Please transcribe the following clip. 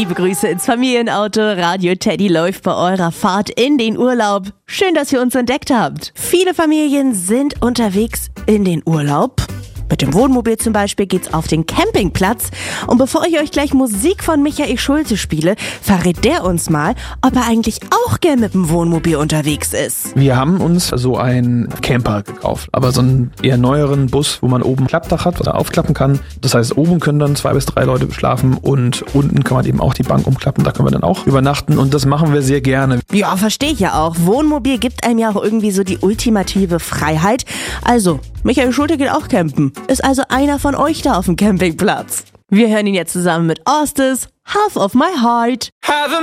Liebe Grüße ins Familienauto. Radio Teddy läuft bei eurer Fahrt in den Urlaub. Schön, dass ihr uns entdeckt habt. Viele Familien sind unterwegs in den Urlaub. Mit dem Wohnmobil zum Beispiel geht's auf den Campingplatz. Und bevor ich euch gleich Musik von Michael Schulze spiele, verrät der uns mal, ob er eigentlich auch gern mit dem Wohnmobil unterwegs ist. Wir haben uns so einen Camper gekauft, aber so einen eher neueren Bus, wo man oben ein Klappdach hat, was er aufklappen kann. Das heißt, oben können dann 2 bis 3 Leute schlafen und unten kann man eben auch die Bank umklappen. Da können wir dann auch übernachten und das machen wir sehr gerne. Ja, verstehe ich ja auch. Wohnmobil gibt einem ja auch irgendwie so die ultimative Freiheit. Also, Michael Schulte geht auch campen. Ist also einer von euch da auf dem Campingplatz. Wir hören ihn jetzt zusammen mit Ostis, Half of My Heart.